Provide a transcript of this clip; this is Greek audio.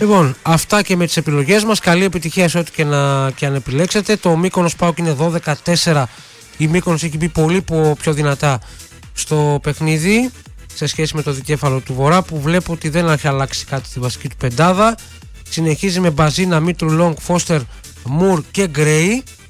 Λοιπόν, αυτά και με τις επιλογές μας. Καλή επιτυχία σε ό,τι και αν επιλέξετε. Το Μύκονος ΠΑΟΚ είναι 12-4. Η Μύκονος έχει μπει πολύ πιο δυνατά στο παιχνίδι σε σχέση με το δικέφαλο του Βορρά, που βλέπω ότι δεν έχει αλλάξει κάτι στη βασική του πεντάδα. Συνεχίζει με Μπαζίνα, Μήτρου, Λόγκ, Φώστερ, Μουρ και Γκρέι.